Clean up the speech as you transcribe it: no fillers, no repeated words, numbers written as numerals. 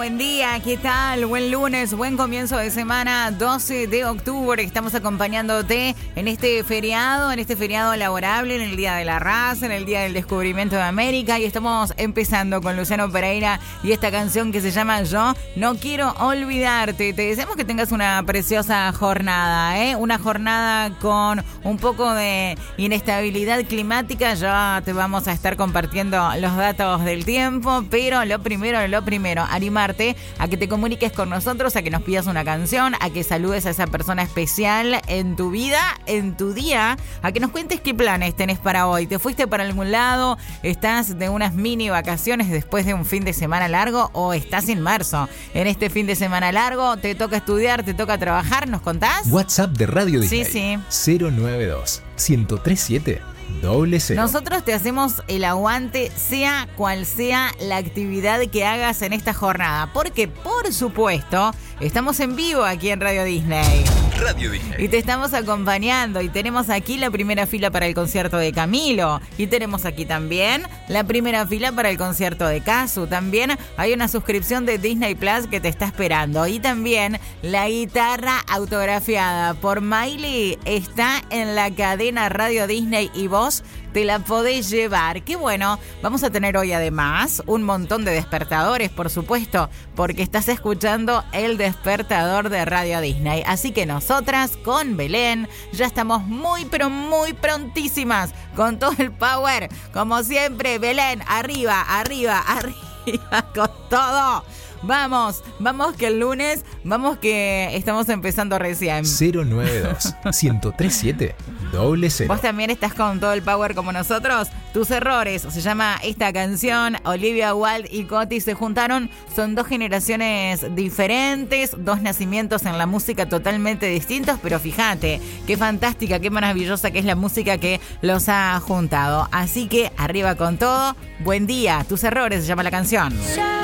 Buen día, ¿qué tal? Buen lunes, buen comienzo de semana, 12 de octubre. Estamos acompañándote en este feriado laborable, en el Día de la Raza, en el Día del Descubrimiento de América. Y estamos empezando con Luciano Pereira y esta canción que se llama Yo No Quiero Olvidarte. Te deseamos que tengas una preciosa jornada, una jornada con un poco de inestabilidad climática. Ya te vamos a estar compartiendo los datos del tiempo, pero lo primero, animarte a que te comuniques con nosotros, a que nos pidas una canción, a que saludes a esa persona especial en tu vida, en tu día, a que nos cuentes qué planes tenés para hoy. ¿Te fuiste para algún lado? ¿Estás de unas mini vacaciones después de un fin de semana largo o estás inmerso en este fin de semana largo? ¿Te toca estudiar? ¿Te toca trabajar? ¿Nos contás? WhatsApp de Radio Disney. Sí. 092-1037-00. Nosotros te hacemos el aguante, sea cual sea la actividad que hagas en esta jornada. Porque, por supuesto, estamos en vivo aquí en Radio Disney. Radio Disney. Y te estamos acompañando. Y tenemos aquí la primera fila para el concierto de Camilo. Y tenemos aquí también la primera fila para el concierto de Casu. También hay una suscripción de Disney Plus que te está esperando. Y también la guitarra autografiada por Miley está en la cadena Radio Disney y vos te la podés llevar. Qué bueno, vamos a tener hoy además un montón de despertadores, por supuesto, porque estás escuchando el despertador de Radio Disney. Así que nosotras con Belén ya estamos muy pero muy prontísimas con todo el power. Como siempre, Belén, arriba, con todo. Vamos que el lunes, que estamos empezando recién. 092-1037-00. ¿Vos también estás con todo el power como nosotros? Tus errores, se llama esta canción. Olivia Wilde y Coti se juntaron. Son dos generaciones diferentes, dos nacimientos en la música totalmente distintos, pero fíjate, qué fantástica, qué maravillosa que es la música que los ha juntado. Así que arriba con todo, buen día. Tus errores se llama la canción.